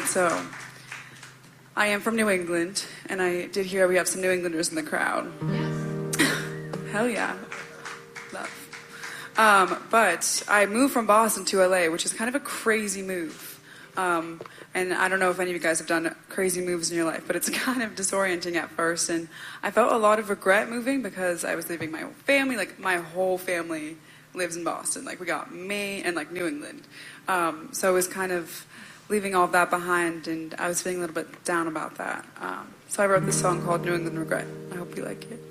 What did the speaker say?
right, so I am from New England, and I did hear we have some New Englanders in the crowd. Yes. Hell yeah. Love. But I moved from Boston to LA, which is kind of a crazy move. And I don't know if any of you guys have done crazy moves in your life, but it's kind of disorienting at first. And I felt a lot of regret moving because I was leaving my family. Like, my whole family lives in Boston. Like, we got me and, like, New England. So it was kind of leaving all of that behind, and I was feeling a little bit down about that. So I wrote this song called New England Regret. I hope you like it.